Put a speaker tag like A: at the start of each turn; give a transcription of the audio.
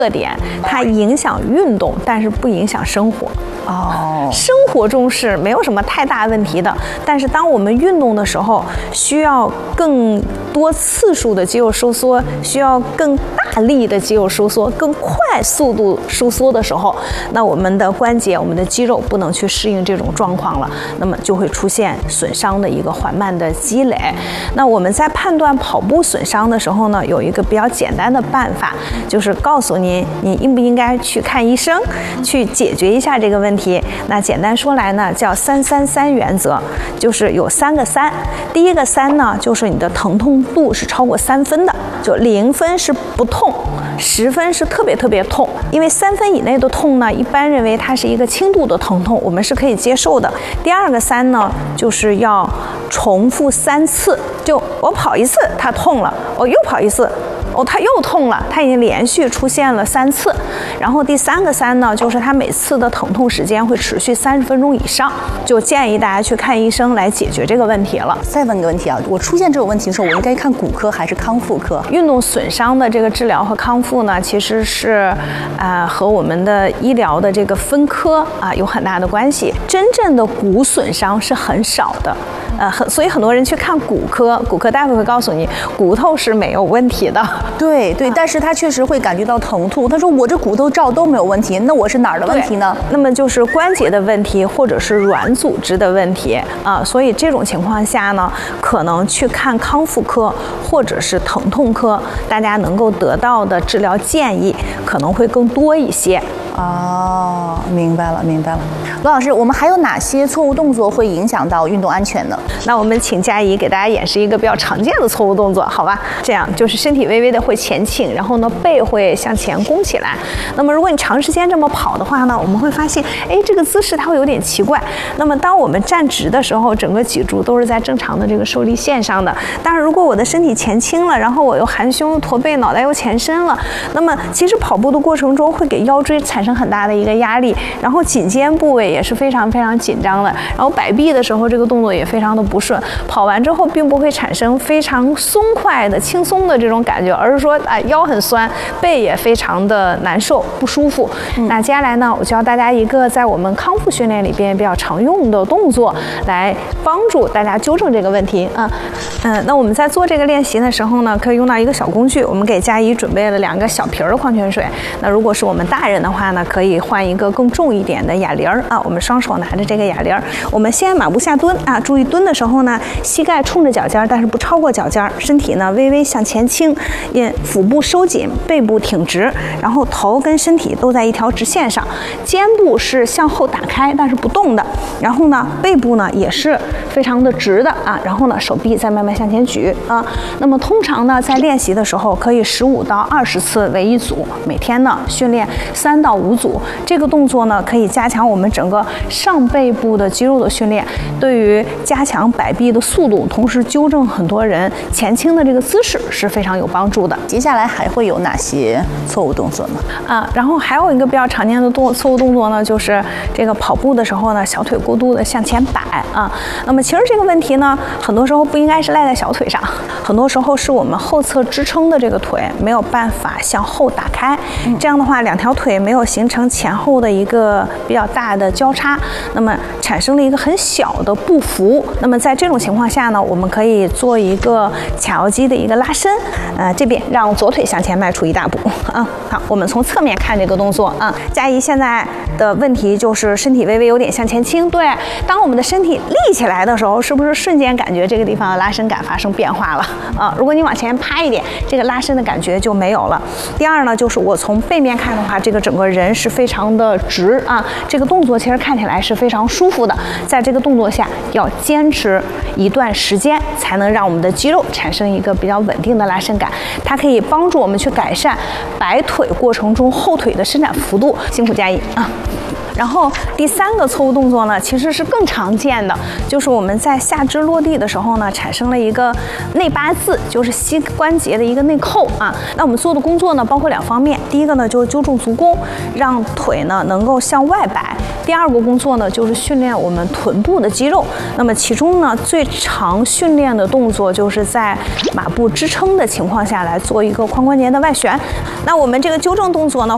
A: 特点，它影响运动，但是不影响生活。生活中是没有什么太大问题的，但是当我们运动的时候，需要更多次数的肌肉收缩，需要更大力的肌肉收缩，更快速度收缩的时候，那我们的关节、我们的肌肉不能去适应这种状况了，那么就会出现损伤的一个缓慢的积累。那我们在判断跑步损伤的时候呢，有一个比较简单的办法，就是告诉您应不应该去看医生，去解决一下这个问题。那简单说来呢，叫333原则，就是有3个3。第一个3呢，就是你的疼痛度是超过3分的，就0分是不痛，10分是特别特别痛。因为3分以内的痛呢，一般认为它是一个轻度的疼痛，我们是可以接受的。第二个3呢，就是要重复3次，就我跑一次它痛了，我又跑一次，它又痛了，它已经连续出现了3次。然后第3个3呢，就是它每次的疼痛时间会持续30分钟以上，就建议大家去看医生来解决这个问题了。
B: 再问个问题啊，我出现这种问题的时候，我应该看骨科还是康复科？
A: 运动损伤的这个治疗和康复呢，其实是和我们的医疗的这个分科有很大的关系。真正的骨损伤是很少的。所以很多人去看骨科，骨科大夫会告诉你骨头是没有问题的。
B: 对，但是他确实会感觉到疼痛。他说我这骨头照都没有问题，那我是哪儿的问题呢？
A: 那么就是关节的问题，或者是软组织的问题所以这种情况下呢，可能去看康复科或者是疼痛科，大家能够得到的治疗建议可能会更多一些。
B: 明白了。罗老师，我们还有哪些错误动作会影响到运动安全呢？
A: 那我们请佳怡给大家演示一个比较常见的错误动作，好吧？这样就是身体微微的会前倾，然后呢背会向前弓起来。那么如果你长时间这么跑的话呢，我们会发现，这个姿势它会有点奇怪。那么当我们站直的时候，整个脊柱都是在正常的这个受力线上的。但是如果我的身体前倾了，然后我又含胸驼背，脑袋又前伸了，那么其实跑步的过程中会给腰椎产生很大的一个压力，然后颈肩部位也是非常非常紧张的，然后摆臂的时候这个动作也非常的不顺，跑完之后并不会产生非常松快的轻松的这种感觉，而是说腰很酸，背也非常的难受不舒服。那接下来呢，我教大家一个在我们康复训练里边比较常用的动作，来帮助大家纠正这个问题那我们在做这个练习的时候呢，可以用到一个小工具，我们给佳怡准备了2个小瓶的矿泉水。那如果是我们大人的话呢，可以换一个更重一点的哑铃我们双手拿着这个哑铃，我们先马步下蹲注意蹲的时候呢，膝盖冲着脚尖，但是不超过脚尖，身体呢微微向前倾，腹部收紧，背部挺直，然后头跟身体都在一条直线上，肩部是向后打开但是不动的，然后呢背部呢也是非常的直的然后呢手臂再慢慢向前举那么通常呢在练习的时候可以15到20次为一组，每天呢训练3到5组。这个动作呢可以加强我们整个上背部的肌肉的训练，对于加强摆臂的速度，同时纠正很多人前倾的这个姿势是非常有帮助的。
B: 接下来还会有哪些错误动作呢？
A: 然后还有一个比较常见的错误动作呢，就是这个跑步的时候呢，小腿过度的向前摆那么其实这个问题呢，很多时候不应该是赖在小腿上，很多时候是我们后侧支撑的这个腿没有办法向后打开，这样的话2条腿没有形成前后的一个比较大的交叉，那么产生了一个很小的步幅。那么在这种情况下呢，我们可以做一个髂腰肌的一个拉伸这边让左腿向前迈出1大步好，我们从侧面看这个动作佳怡现在的问题就是身体微微有点向前倾，对，当我们的身体立起来的时候，是不是瞬间感觉这个地方的拉伸感发生变化了如果你往前趴一点，这个拉伸的感觉就没有了。第二呢，就是我从背面看的话，这个整个人是非常的直这个动作其实看起来是非常舒服的，在这个动作下要坚持一段时间，才能让我们的肌肉产生一个比较稳定的拉伸感，它可以帮助我们去改善摆腿过程中后腿的伸展幅度。辛苦佳怡然后第3个错误动作呢，其实是更常见的，就是我们在下肢落地的时候呢，产生了一个内八字，就是膝关节的一个内扣那我们做的工作呢，包括2方面，第一个呢就是纠正足弓，让腿呢能够向外摆；第二个工作呢就是训练我们臀部的肌肉。那么其中呢，最常训练的动作就是在马步支撑的情况下来做一个髋关节的外旋。那我们这个纠正动作呢，